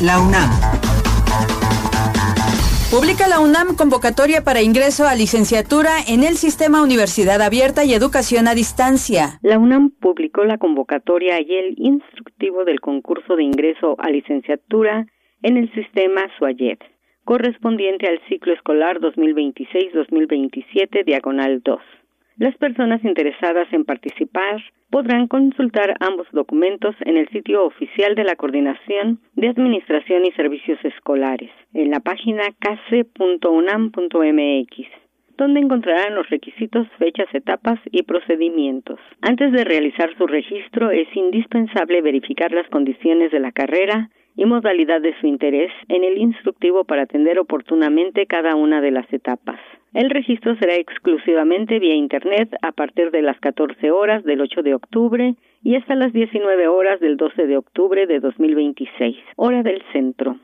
La UNAM. Publica la UNAM convocatoria para ingreso a licenciatura en el Sistema Universidad Abierta y Educación a Distancia. La UNAM publicó la convocatoria y el instructivo del concurso de ingreso a licenciatura en el Sistema SUAYED, correspondiente al ciclo escolar 2026-2027, diagonal 2. Las personas interesadas en participar podrán consultar ambos documentos en el sitio oficial de la Coordinación de Administración y Servicios Escolares, en la página case.unam.mx, donde encontrarán los requisitos, fechas, etapas y procedimientos. Antes de realizar su registro, es indispensable verificar las condiciones de la carrera y modalidad de su interés en el instructivo para atender oportunamente cada una de las etapas. El registro será exclusivamente vía Internet a partir de las 14 horas del 8 de octubre y hasta las 19 horas del 12 de octubre de 2026, hora del centro.